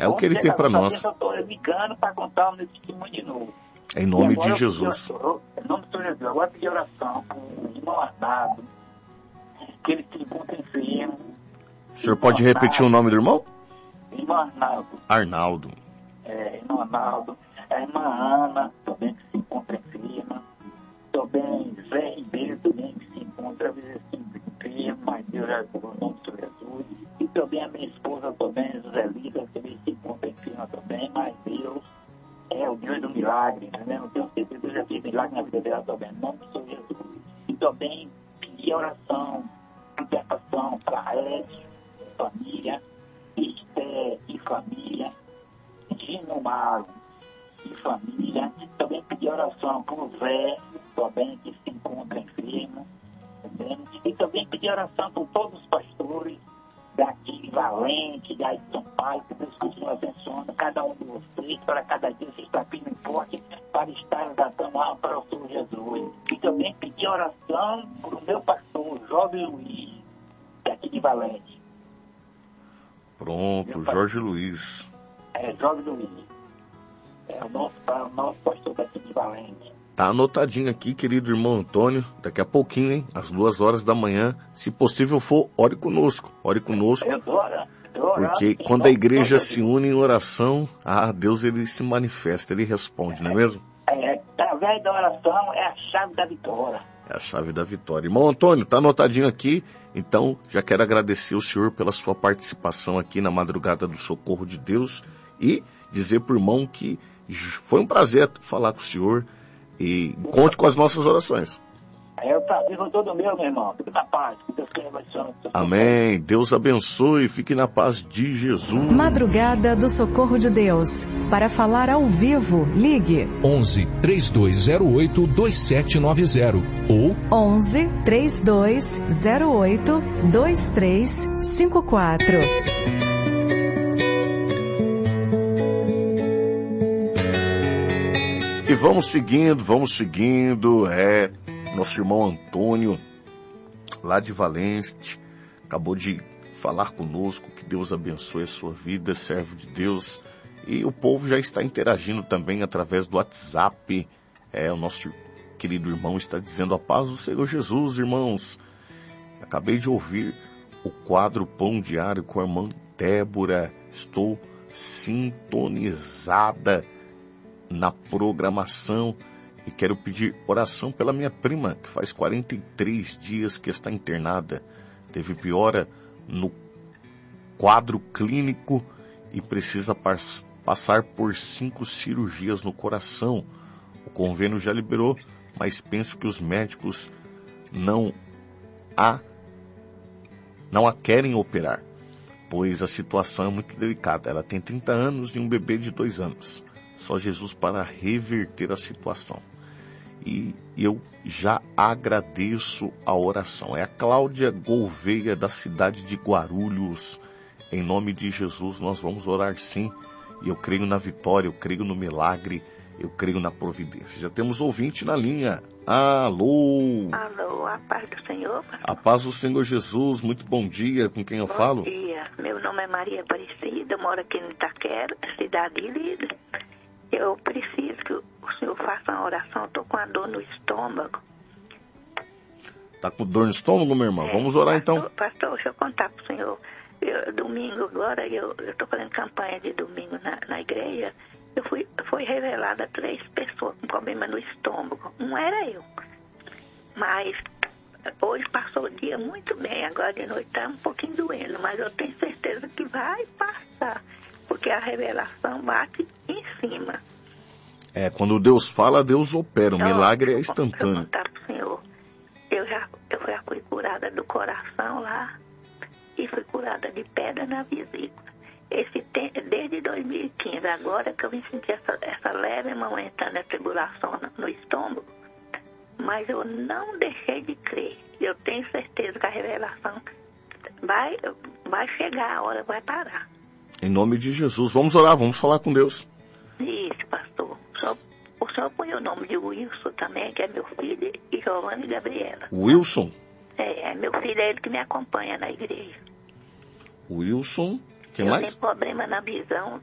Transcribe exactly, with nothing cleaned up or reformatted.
É o que ele tem para nós. Eu estou ligando para contar o meu testemunho de novo. Em nome de Jesus. Em nome de Jesus. Agora pedir oração para o irmão Arnaldo, que ele se encontra enfermo. O senhor pode repetir o nome do irmão? Irmão Arnaldo. Arnaldo. É, irmão Arnaldo. A irmã Ana, também que se encontra enferma. Também Zé Ribeiro, também que se encontra às vezes enfermo, mas Deus já curou, em nome de Jesus. E também a minha esposa também, José Lida, também se encontra enferma também, mas Deus é o Deus do milagre, né? Não tenho certeza, Deus já fez milagre na vida dela também, em nome de Jesus. E também pedir oração, intercessão para Edson, família, Esther e família, Gino Mago e família. Também pedir oração para o Zé, também que se encontra enfermo. Também. E também pedir oração por todos os pastores daqui de Valente, daí de São Paulo, que Deus continue abençoando cada um de vocês, para cada dia vocês estar firme e forte, para estar exaltando a alma para o Senhor Jesus. E também pedir oração para o meu pastor, Jorge Luiz, daqui de Valente. Pronto, meu Jorge pastor, Luiz. É, Jorge Luiz. É o nosso, é o nosso pastor daqui de Valente. Tá anotadinho aqui, querido irmão Antônio, daqui a pouquinho, hein, às duas horas da manhã, se possível for, ore conosco, ore conosco, eu tô orando, tô orando, porque quando a igreja se une em oração, ah, Deus ele se manifesta, ele responde, não é mesmo? É, através da oração é a chave da vitória. É a chave da vitória. Irmão Antônio, tá anotadinho aqui, então já quero agradecer o senhor pela sua participação aqui na Madrugada do Socorro de Deus e dizer pro irmão que foi um prazer falar com o senhor. E conte com as nossas orações. É o prazer todo meu, meu irmão. Fique na paz. Que Deus te abençoe. Amém. Deus abençoe. Fique na paz de Jesus. Madrugada do Socorro de Deus. Para falar ao vivo, ligue onze, três dois zero oito, dois sete nove zero ou onze, três dois zero oito, dois três cinco quatro. E vamos seguindo, vamos seguindo, é, nosso irmão Antônio, lá de Valente, acabou de falar conosco, que Deus abençoe a sua vida, servo de Deus, e o povo já está interagindo também através do WhatsApp, é, o nosso querido irmão está dizendo a paz do Senhor Jesus, irmãos, acabei de ouvir o quadro Pão Diário com a irmã Débora, estou sintonizada na programação e quero pedir oração pela minha prima, que faz quarenta e três dias que está internada. Teve piora no quadro clínico e precisa pas- passar por cinco cirurgias no coração. O convênio já liberou, mas penso que os médicos não a, não a querem operar, pois a situação é muito delicada. Ela tem trinta anos e um bebê de dois anos. Só Jesus para reverter a situação. E eu já agradeço a oração. É a Cláudia Gouveia, da cidade de Guarulhos. Em nome de Jesus, nós vamos orar sim. E eu creio na vitória, eu creio no milagre, eu creio na providência. Já temos ouvinte na linha. Alô! Alô, a paz do Senhor. A paz do Senhor Jesus, muito bom dia. Com quem eu bom falo? Bom dia, meu nome é Maria Aparecida, moro aqui no Itaquera, cidade líder. Eu preciso que o senhor faça uma oração. Eu estou com a dor no estômago. Tá com dor no estômago, minha irmã? É, Vamos orar pastor, então. Pastor, deixa eu contar para o senhor. Eu, domingo agora, eu estou fazendo campanha de domingo na, na igreja. Eu fui, foi revelada três pessoas com problema no estômago. Um era eu. Mas hoje passou o dia muito bem. Agora de noite está um pouquinho doendo. Mas eu tenho certeza que vai passar. Porque a revelação bate em cima. É, quando Deus fala, Deus opera. O então, milagre é eu, instantâneo. Eu vou contar pro senhor. Eu já, eu já fui curada do coração lá e fui curada de pedra na vesícula. Esse te, desde dois mil e quinze, agora que eu vim sentir essa, essa leve momentânea tribulação no, no estômago, mas eu não deixei de crer. Eu tenho certeza que a revelação vai, vai chegar, a hora vai parar. Em nome de Jesus. Vamos orar, vamos falar com Deus. Isso, pastor. O senhor, o senhor põe o nome de Wilson também, que é meu filho, e Giovanna e Gabriela. Wilson? É, é meu filho, é ele que me acompanha na igreja. Wilson, quem eu mais? Eu tenho problema na visão